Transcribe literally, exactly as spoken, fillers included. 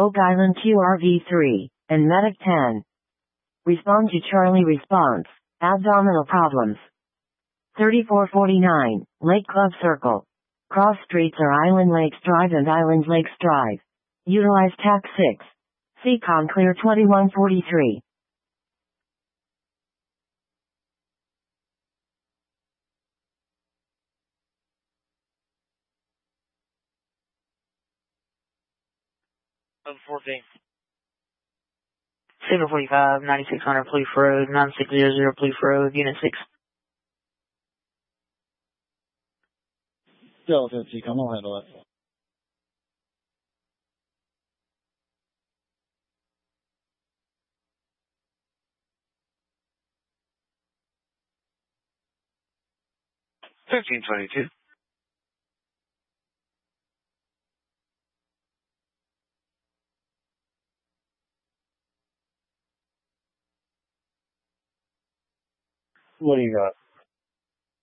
Oak Island Q R V three, and Medic ten. Respond to Charlie response. Abdominal problems. thirty-four forty-nine, Lake Club Circle. Cross streets are Island Lakes Drive and Island Lakes Drive. Utilize T A C six. Seacon clear twenty-one forty-three. Over fourteen. Signal forty-five, ninety-six hundred Police Road, nine six zero zero Police Road, Unit six. Delta, Seacon, I'll handle it. Fifteen twenty-two. What do you got?